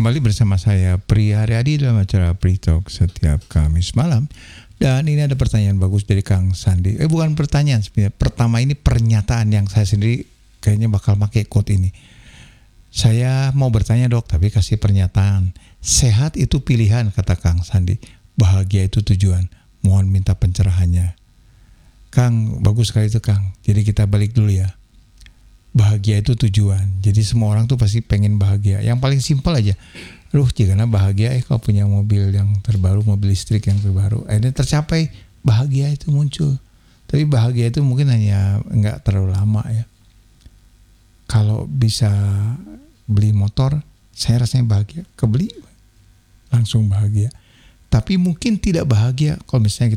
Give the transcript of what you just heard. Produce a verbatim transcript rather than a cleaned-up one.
Kembali bersama saya Pri Haryadi dalam acara Pri Talk setiap Kamis malam. Dan ini ada pertanyaan bagus dari Kang Sandi. Eh bukan pertanyaan sebenarnya. Pertama ini pernyataan yang saya sendiri kayaknya bakal pakai quote ini. Saya mau bertanya dok, tapi kasih pernyataan. Sehat itu pilihan, kata Kang Sandi. Bahagia itu tujuan. Mohon minta pencerahannya. Kang, bagus sekali itu Kang. Jadi kita balik dulu ya. Bahagia itu tujuan. Jadi semua orang tuh pasti pengen bahagia. Yang paling simpel aja. Loh, jika bahagia, eh kau punya mobil yang terbaru, mobil listrik yang terbaru. Akhirnya tercapai, bahagia itu muncul. Tapi bahagia itu mungkin hanya nggak terlalu lama ya. Kalau bisa beli motor, saya rasanya bahagia. Kebeli, langsung bahagia. Tapi mungkin tidak bahagia kalau misalnya